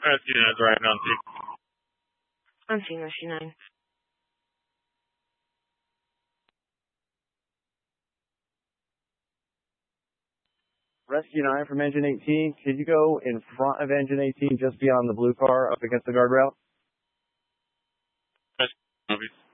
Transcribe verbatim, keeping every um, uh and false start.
Rescue nine is right on scene. I'm seeing Rescue nine. Rescue nine from Engine eighteen, could you go in front of Engine eighteen just beyond the blue car up against the guardrail? Rescue movies.